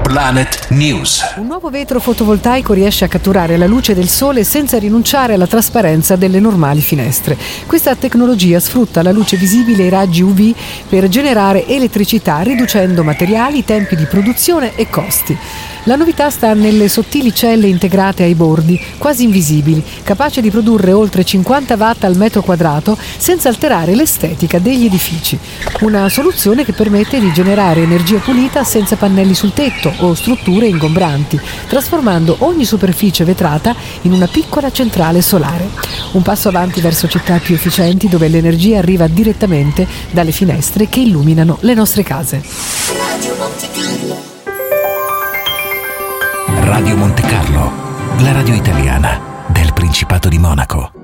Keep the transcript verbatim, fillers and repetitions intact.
Planet News. Un nuovo vetro fotovoltaico riesce a catturare la luce del sole senza rinunciare alla trasparenza delle normali finestre. Questa tecnologia sfrutta la luce visibile e i raggi U V per generare elettricità, riducendo materiali, tempi di produzione e costi. La novità sta nelle sottili celle integrate ai bordi, quasi invisibili, capaci di produrre oltre cinquanta watt al metro quadrato senza alterare l'estetica degli edifici. Una soluzione che permette di generare energia pulita senza pannelli sul tetto o strutture ingombranti, trasformando ogni superficie vetrata in una piccola centrale solare. Un passo avanti verso città più efficienti dove l'energia arriva direttamente dalle finestre che illuminano le nostre case. Radio Monte Carlo, la radio italiana del Principato di Monaco.